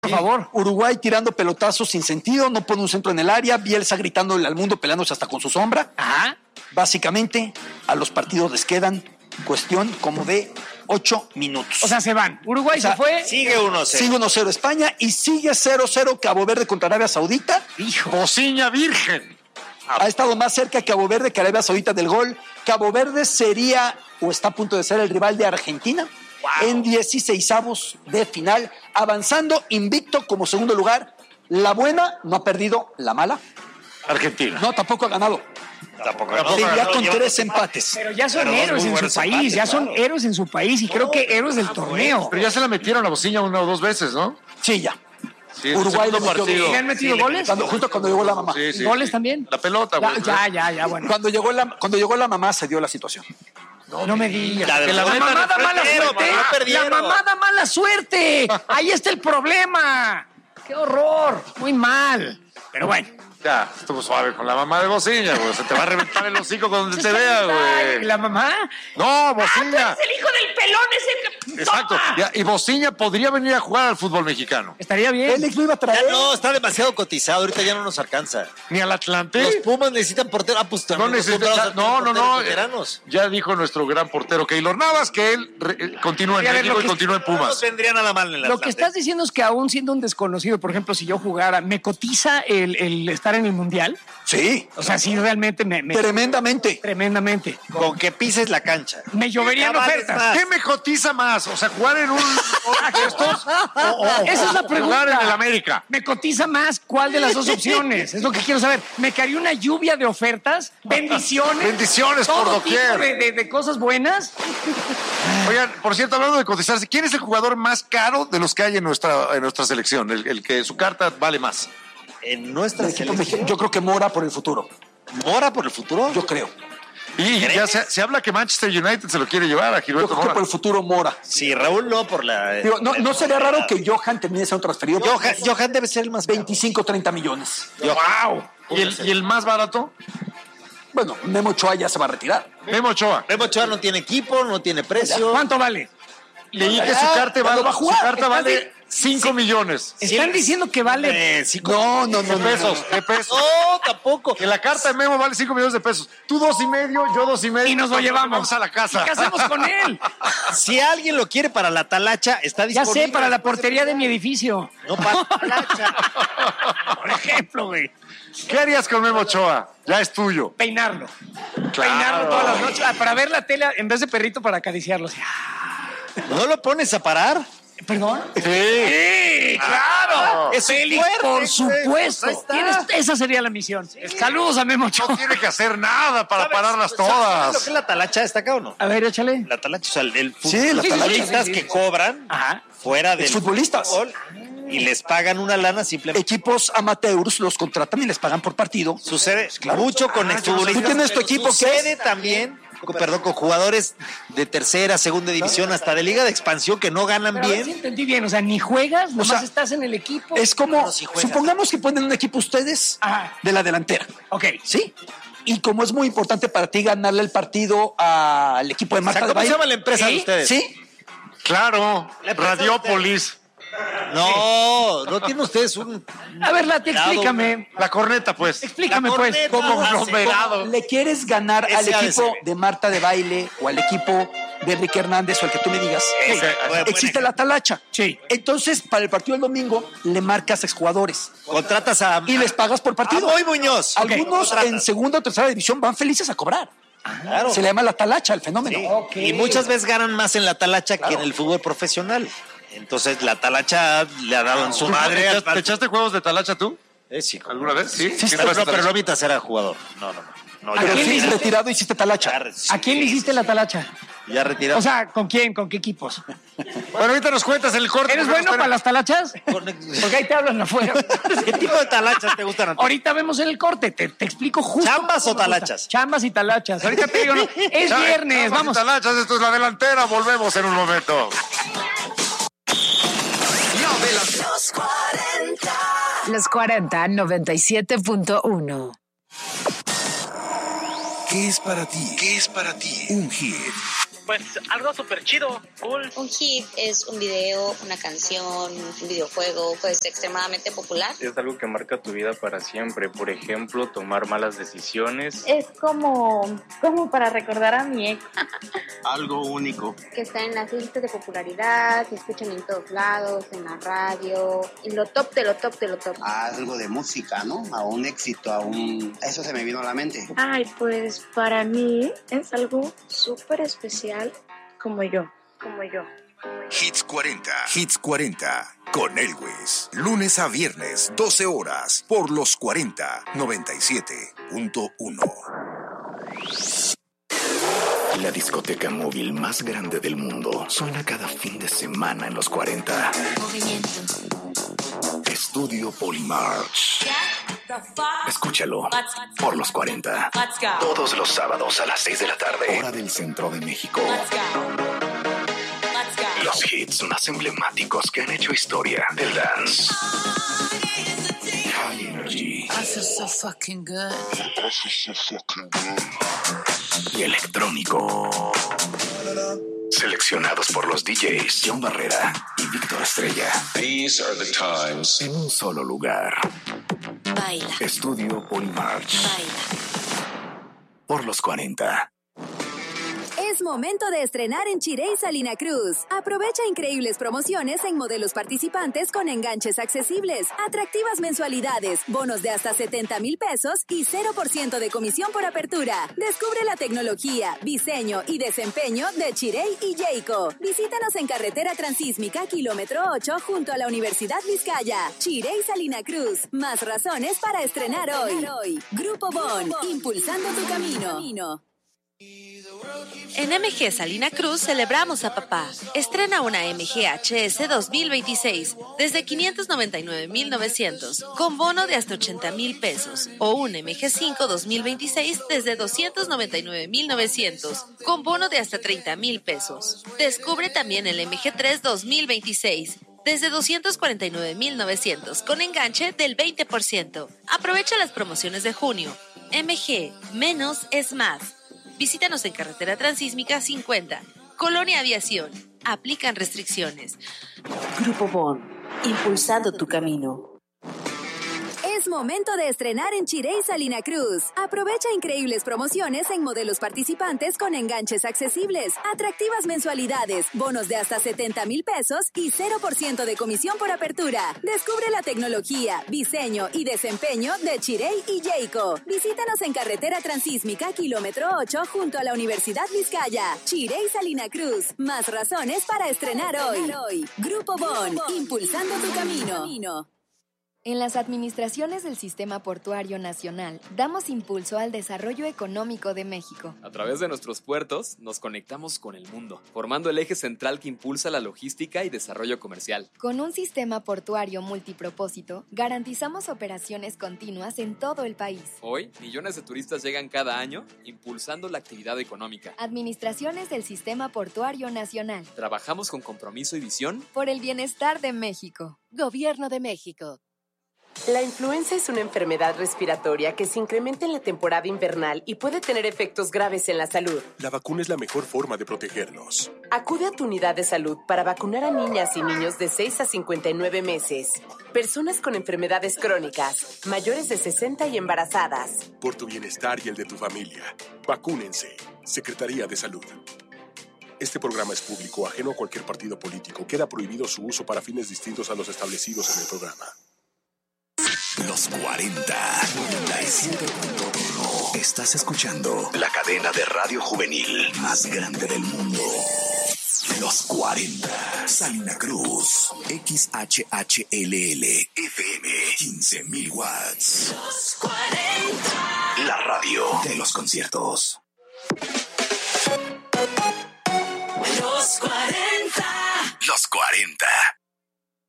Por favor. Uruguay tirando pelotazos sin sentido, no pone un centro en el área, Bielsa gritándole al mundo, peleándose hasta con su sombra. Ajá. Básicamente, a los partidos les quedan cuestión como de 8 minutos. O sea, se van. Uruguay O sea, se fue. Sigue 1-0. Sigue 1-0 España y sigue 0-0 Cabo Verde contra Arabia Saudita. Hijo. Bociña virgen. Ha estado más cerca Cabo Verde que Arabia Saudita del gol. Cabo Verde sería o está a punto de ser el rival de Argentina en 16avos de final, avanzando invicto como segundo lugar. La buena no ha perdido, la mala Argentina. no, tampoco ha ganado. Tampoco. Sí, ya con Lleva 3 empates. Pero ya son Pero dos héroes muy en su buenos país, empates, ya son claro. héroes en su país y creo que héroes del torneo. Pero ya se la metieron a Bociña 1 o 2 veces, ¿no? Sí, ya. Sí, en el Uruguay segundo lo metió partido. bien. ¿Le han metido goles? Justo cuando llegó la mamá. Sí, sí, ¿Goles sí. también? La pelota, güey. Ya, bueno. Cuando llegó la mamá se dio la situación. No me digas. La de Que la los mamá da mala perdieron, suerte. no perdieron. La mamá da mala suerte. Ahí está el problema. ¡Qué horror! Muy mal. Pero bueno. Ya, estuvo suave con la mamá de Bociña, güey. Se te va a reventar el hocico cuando te vea, Ay, güey. ¿la mamá? No, Bociña. Es el hijo del pelón ese. Exacto. ¡Toma! Ya, y Bociña podría venir a jugar al fútbol mexicano. Estaría bien. Félix lo iba a Ya traer. no, está demasiado cotizado. Ahorita ya no nos alcanza. Ni al Atlante. Los Pumas necesitan portero. Ah, pues No también necesita. No. Veteranos. Ya dijo nuestro gran portero Keylor Navas que él continúa en Y a ver, México lo y que- continúa en No Pumas. vendría nada mal en el Lo que Atlante. estás diciendo es que aún siendo un desconocido, por ejemplo, si yo jugara, ¿me cotiza el estar en el Mundial? Sí, O sea, sí, realmente me tremendamente. tremendamente. Con que pises la cancha. Me lloverían Ya vales ofertas. más. ¿Qué me cotiza más? O sea, jugar en un de estos Esa es la jugar en el pregunta. América. ¿Me cotiza más cuál de las dos opciones? Es lo que quiero saber. ¿Me caería una lluvia de ofertas? ¿Bendiciones? Bendiciones por ¿Todo doquier. tipo de cosas buenas? Oigan, por cierto, hablando de cotizarse, ¿quién es el jugador más caro de los que hay en nuestra selección? El que su carta vale más. En nuestra El equipo selección. mexicano, yo creo que Mora por el futuro. ¿Mora por el futuro? Yo creo. Y ya se habla que Manchester United se lo quiere llevar a Yo Gilberto creo que Mora. por el futuro Mora. Sí, Raúl no por la... Digo, no sería raro que Johan termine siendo transferido. Johan debe ser el más caro. 25, 30 millones. ¡Wow! ¿Y el más barato? Bueno, Memo Ochoa ya se va a retirar. Memo Ochoa. Memo Ochoa no tiene equipo, no tiene precio. ¿Cuánto vale? Leí que Ya, su carta ya no va a jugar. su carta Estás vale 5 millones. Están diciendo que vale... No. De pesos, de pesos. No, tampoco. Que la carta de Memo vale 5 millones de pesos. Tú 2.5, yo 2.5. Y nos lo llevamos. Vamos a la casa. ¿Qué hacemos con él? Si alguien lo quiere para la talacha, está Ya disponible. sé, para la portería de mi edificio. No para la talacha. Por ejemplo, güey. ¿Qué harías con Memo Ochoa? Ya es tuyo. Peinarlo. Claro. Peinarlo todas las noches. Para ver la tele en vez de perrito para acariciarlo. Así. ¿No lo pones a parar? ¿Perdón? Sí. Sí, claro. Es Félix, fuerte, por güey. supuesto. Ahí está. Esa sería la misión. Saludos a Memo Ochoa. No tiene que hacer nada para ¿Sabes? pararlas ¿Sabes lo todas. que es la talacha? ¿Está acá o no? A ver, échale. La talacha, o sea, el Sí, la talacha. futbolistas Sí. que cobran Ajá. fuera del Exfutbolistas. fútbol y les pagan una lana simplemente. Equipos amateurs los contratan y les pagan por partido. Sucede mucho con exfutbolistas. Tú tienes tu pero equipo que sucede es- también, con jugadores de tercera, segunda división, hasta de liga de expansión que no ganan Pero a ver si bien. entendí bien. O sea, ni juegas, nomás sea, estás en el equipo. Es como, Bueno, si juegas. supongamos que ponen un equipo ustedes Ajá. de la delantera. Ok. ¿Sí? Y como es muy importante para ti ganarle el partido al equipo de O Marta sea, de ¿cómo se Baile. llama la empresa de ustedes? ¿Sí? Claro. La empresa de Radiópolis. No tienen ustedes un... A ver, Lati, explícame. La corneta, pues. Explícame, La pues. corneta. Como Ah, conglomerado. ¿Le quieres ganar al SADC. equipo de Marta de Baile o al equipo de Enrique Hernández o el que tú me digas? Existe la talacha. Sí. Entonces, para el partido del domingo, le marcas a exjugadores Contratas a... y les pagas por partido. A Moy Muñoz. Algunos Contratas. en segunda o tercera división van felices a cobrar. Claro. Se le llama la talacha, el fenómeno. Sí. Ok. Y muchas veces ganan más en la talacha que en el fútbol profesional. Entonces la talacha le ha dado en su madre. ¿Te echaste juegos de talacha tú? Sí, ¿Alguna vez? Sí. Sí, pero no mientras era jugador. No. ¿A Pero quién sí, le hiciste? retirado hiciste talacha. ¿A quién le hiciste la talacha? Ya retirado. O sea, ¿con quién? ¿Con qué equipos? Bueno, ahorita nos cuentas el corte. ¿Eres porque bueno nos para las talachas? Con- Porque ahí te hablan afuera. ¿Qué tipo de talachas te gustan a ti? Ahorita vemos en el corte, te explico justo. ¿Chambas cómo o me gusta. talachas? Chambas y talachas. Ahorita te digo, no. Es Ya, viernes, vamos. vamos. Talachas, esto es la delantera. Volvemos en un momento. Los 40 97.1. ¿Qué es para ti? ¿Qué es para ti? Un hit. Pues algo súper chido, cool. Un hit es un video, una canción, un videojuego, pues extremadamente popular. Es algo que marca tu vida para siempre. Por ejemplo, tomar malas decisiones. Es como para recordar a mi ex. Algo único. Que está en las listas de popularidad, se escuchan en todos lados, en la radio, en lo top de lo top de lo top. Algo de música, ¿no? A un éxito, Eso se me vino a la mente. Ay, pues para mí es algo súper especial como yo. Hits 40. Hits 40 con Elvis. Lunes a viernes, 12 horas, por los 40, 97.1. La discoteca móvil más grande del mundo suena cada fin de semana en los 40. Movimiento. Estudio Polymarch. Escúchalo por los 40. Todos los sábados a las 6 de la tarde. Hora del centro de México. Los hits más emblemáticos que han hecho historia del dance. High Energy. I feel so fucking good. Y electrónico. Seleccionados por los DJs John Barrera y Víctor Estrella. These are the times. En un solo lugar. Baila. Estudio Polymarch. Baila. Por los 40. Es momento de estrenar en Chirey Salina Cruz. Aprovecha increíbles promociones en modelos participantes con enganches accesibles, atractivas mensualidades, bonos de hasta 70,000 pesos y 0% de comisión por apertura. Descubre la tecnología, diseño y desempeño de Chirey y Jayco. Visítanos en carretera transísmica kilómetro 8 junto a la Universidad Vizcaya. Chirey Salina Cruz. Más razones para estrenar hoy. Grupo Bon, impulsando tu camino. En MG Salina Cruz celebramos a papá. Estrena una MG HS 2026 desde 599,900 con bono de hasta 80,000 pesos o un MG5 2026 desde 299,900 con bono de hasta 30,000 pesos. Descubre también el MG3 2026 desde 249,900 con enganche del 20%. Aprovecha las promociones de junio. MG, menos es más. Visítanos en carretera transísmica 50, Colonia Aviación. Aplican restricciones. Grupo Bon, impulsando tu camino. Es momento de estrenar en Chirey Salina Cruz. Aprovecha increíbles promociones en modelos participantes con enganches accesibles, atractivas mensualidades, bonos de hasta 70,000 pesos y 0% de comisión por apertura. Descubre la tecnología, diseño y desempeño de Chirey y Jayco. Visítanos en carretera transísmica kilómetro 8 junto a la Universidad Vizcaya. Chirey Salina Cruz. Más razones para estrenar hoy. Grupo Bon, impulsando tu camino. En las administraciones del Sistema Portuario Nacional, damos impulso al desarrollo económico de México. A través de nuestros puertos, nos conectamos con el mundo, formando el eje central que impulsa la logística y desarrollo comercial. Con un sistema portuario multipropósito, garantizamos operaciones continuas en todo el país. Hoy, millones de turistas llegan cada año, impulsando la actividad económica. Administraciones del Sistema Portuario Nacional. Trabajamos con compromiso y visión por el bienestar de México. Gobierno de México. La influenza es una enfermedad respiratoria que se incrementa en la temporada invernal y puede tener efectos graves en la salud. La vacuna es la mejor forma de protegernos. Acude a tu unidad de salud para vacunar a niñas y niños de 6 a 59 meses, personas con enfermedades crónicas, mayores de 60 y embarazadas. Por tu bienestar y el de tu familia, vacúnense. Secretaría de Salud. Este programa es público, ajeno a cualquier partido político. Queda prohibido su uso para fines distintos a los establecidos en el programa. Los 40, 97.1. Estás escuchando la cadena de radio juvenil más grande del mundo. Los 40. Salina Cruz. XHHLL. FM. 15,000 watts. Los 40. La radio de los conciertos. Los 40. Los 40.